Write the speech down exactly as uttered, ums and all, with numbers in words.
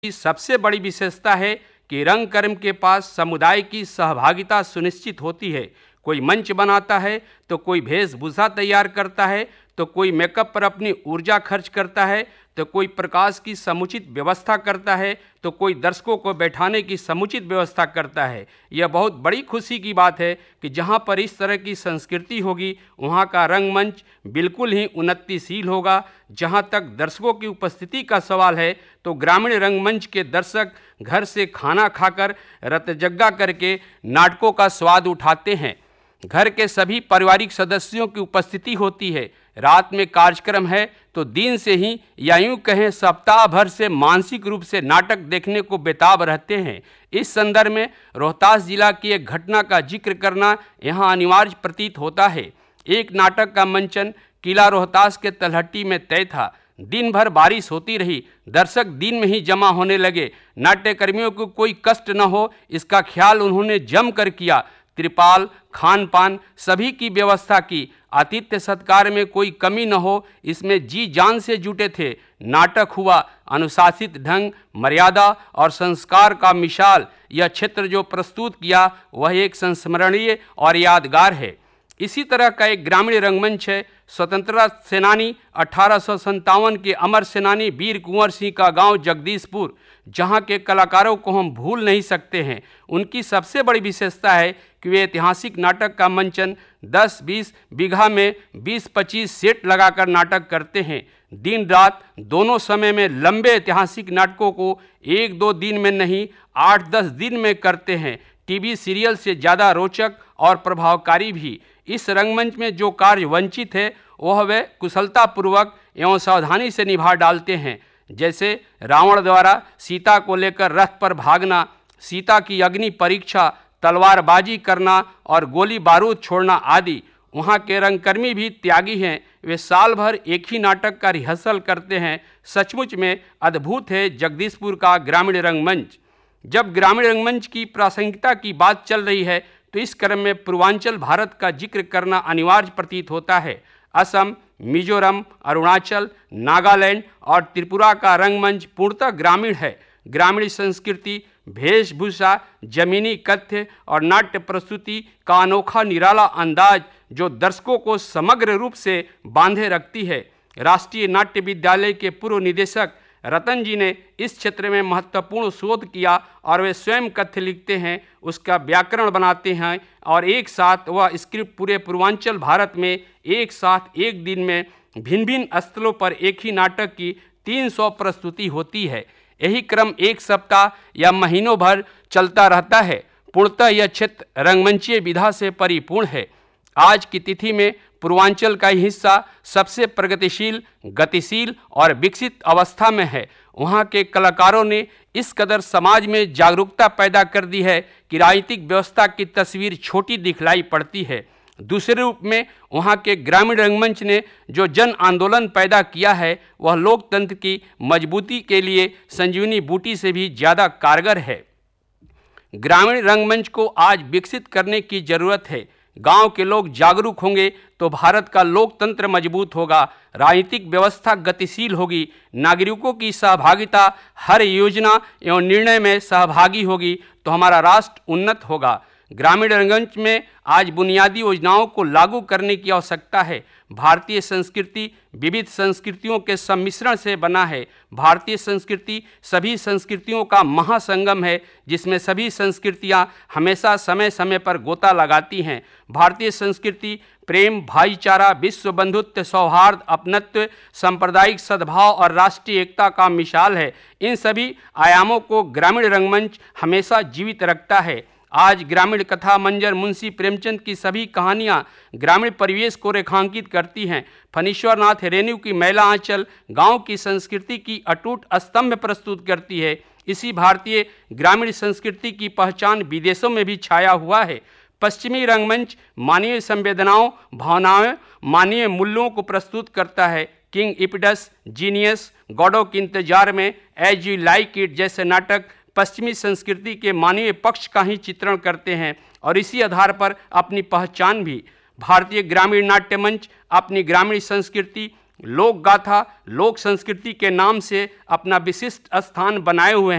की सबसे बड़ी विशेषता है कि रंगकर्म के पास समुदाय की सहभागिता सुनिश्चित होती है। कोई मंच बनाता है तो कोई वेशभूषा तैयार करता है, तो कोई मेकअप पर अपनी ऊर्जा खर्च करता है, तो कोई प्रकाश की समुचित व्यवस्था करता है, तो कोई दर्शकों को बैठाने की समुचित व्यवस्था करता है। यह बहुत बड़ी खुशी की बात है कि जहां पर इस तरह की संस्कृति होगी वहां का रंगमंच बिल्कुल ही उन्नतिशील होगा। जहां तक दर्शकों की उपस्थिति का सवाल है तो ग्रामीण रंगमंच के दर्शक घर से खाना खाकर रतजग्गा करके नाटकों का स्वाद उठाते हैं। घर के सभी पारिवारिक सदस्यों की उपस्थिति होती है। रात में कार्यक्रम है तो दिन से ही या यूं कहें सप्ताह भर से मानसिक रूप से नाटक देखने को बेताब रहते हैं। इस संदर्भ में रोहतास जिला की एक घटना का जिक्र करना यहाँ अनिवार्य प्रतीत होता है। एक नाटक का मंचन किला रोहतास के तलहटी में तय था। दिन भर बारिश होती रही, दर्शक दिन में ही जमा होने लगे। नाट्यकर्मियों को कोई कष्ट न हो इसका ख्याल उन्होंने जमकर किया। त्रिपाल, खान पान सभी की व्यवस्था की। आतिथ्य सत्कार में कोई कमी न हो इसमें जी जान से जुटे थे। नाटक हुआ। अनुशासित ढंग, मर्यादा और संस्कार का मिसाल यह क्षेत्र जो प्रस्तुत किया वह एक संस्मरणीय और यादगार है। इसी तरह का एक ग्रामीण रंगमंच है स्वतंत्रता सेनानी अठारह सौ संतावन के अमर सेनानी वीर कुंवर सिंह का गांव जगदीशपुर, जहां के कलाकारों को हम भूल नहीं सकते हैं। उनकी सबसे बड़ी विशेषता है कि वे ऐतिहासिक नाटक का मंचन दस बीस बीघा में बीस पच्चीस सेट लगाकर नाटक करते हैं। दिन रात दोनों समय में लंबे ऐतिहासिक नाटकों को एक दो दिन में नहीं आठ दस दिन में करते हैं। टीवी सीरियल से ज़्यादा रोचक और प्रभावकारी भी। इस रंगमंच में जो कार्य वंचित है वह वे कुशलतापूर्वक एवं सावधानी से निभा डालते हैं। जैसे रावण द्वारा सीता को लेकर रथ पर भागना, सीता की अग्नि परीक्षा, तलवारबाजी करना और गोली बारूद छोड़ना आदि। वहाँ के रंगकर्मी भी त्यागी हैं। वे साल भर एक ही नाटक का रिहर्सल करते हैं। सचमुच में अद्भुत है जगदीशपुर का ग्रामीण रंगमंच। जब ग्रामीण रंगमंच की प्रासंगिकता की बात चल रही है तो इस क्रम में पूर्वांचल भारत का जिक्र करना अनिवार्य प्रतीत होता है। असम, मिजोरम, अरुणाचल, नागालैंड और त्रिपुरा का रंगमंच पूर्णतः ग्रामीण है। ग्रामीण संस्कृति, वेशभूषा, जमीनी कथ्य और नाट्य प्रस्तुति का अनोखा निराला अंदाज जो दर्शकों को समग्र रूप से बांधे रखती है। राष्ट्रीय नाट्य विद्यालय के पूर्व निदेशक रतन जी ने इस क्षेत्र में महत्वपूर्ण शोध किया और वे स्वयं कथ्य लिखते हैं, उसका व्याकरण बनाते हैं और एक साथ वह स्क्रिप्ट पूरे पूर्वांचल भारत में एक साथ एक दिन में भिन्न भिन्न स्थलों पर एक ही नाटक की तीन सौ प्रस्तुति होती है। यही क्रम एक सप्ताह या महीनों भर चलता रहता है। पूर्णतः यह क्षेत्र रंगमंचीय विधा से परिपूर्ण है। आज की तिथि में पूर्वांचल का हिस्सा सबसे प्रगतिशील, गतिशील और विकसित अवस्था में है। वहाँ के कलाकारों ने इस कदर समाज में जागरूकता पैदा कर दी है कि राजनीतिक व्यवस्था की तस्वीर छोटी दिखलाई पड़ती है। दूसरे रूप में वहाँ के ग्रामीण रंगमंच ने जो जन आंदोलन पैदा किया है वह लोकतंत्र की मजबूती के लिए संजीवनी बूटी से भी ज़्यादा कारगर है। ग्रामीण रंगमंच को आज विकसित करने की जरूरत है। गांव के लोग जागरूक होंगे तो भारत का लोकतंत्र मजबूत होगा, राजनीतिक व्यवस्था गतिशील होगी, नागरिकों की सहभागिता हर योजना एवं निर्णय में सहभागी होगी तो हमारा राष्ट्र उन्नत होगा। ग्रामीण रंगमंच में आज बुनियादी योजनाओं को लागू करने की आवश्यकता है। भारतीय संस्कृति विविध संस्कृतियों के सम्मिश्रण से बना है। भारतीय संस्कृति सभी संस्कृतियों का महासंगम है जिसमें सभी संस्कृतियां हमेशा समय समय पर गोता लगाती हैं। भारतीय संस्कृति प्रेम, भाईचारा, विश्व बंधुत्व, सौहार्द, अपनत्व, सांप्रदायिक सद्भाव और राष्ट्रीय एकता का मिसाल है। इन सभी आयामों को ग्रामीण रंगमंच हमेशा जीवित रखता है। आज ग्रामीण कथा मंजर मुंशी प्रेमचंद की सभी कहानियां ग्रामीण परिवेश को रेखांकित करती हैं। फणीश्वर नाथ रेणु की मैला आंचल गांव की संस्कृति की अटूट स्तंभ प्रस्तुत करती है। इसी भारतीय ग्रामीण संस्कृति की पहचान विदेशों में भी छाया हुआ है। पश्चिमी रंगमंच मानवीय संवेदनाओं, भावनाओं, मानवीय मूल्यों को प्रस्तुत करता है। किंग इपिडस, जीनियस, गॉडो के इंतजार में, एज यू लाइक इट जैसे नाटक पश्चिमी संस्कृति के मानवीय पक्ष का ही चित्रण करते हैं और इसी आधार पर अपनी पहचान भी। भारतीय ग्रामीण नाट्य मंच अपनी ग्रामीण संस्कृति, लोक गाथा, लोक संस्कृति के नाम से अपना विशिष्ट स्थान बनाए हुए हैं।